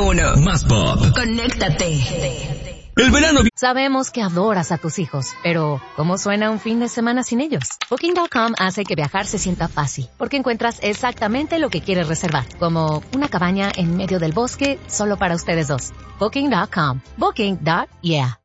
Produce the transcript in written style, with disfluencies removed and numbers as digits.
uno. Más pop. Conéctate. El verano... Sabemos que adoras a tus hijos, pero ¿cómo suena un fin de semana sin ellos? Booking.com hace que viajar se sienta fácil, porque encuentras exactamente lo que quieres reservar, como una cabaña en medio del bosque solo para ustedes dos. Booking.com. Booking.yeah.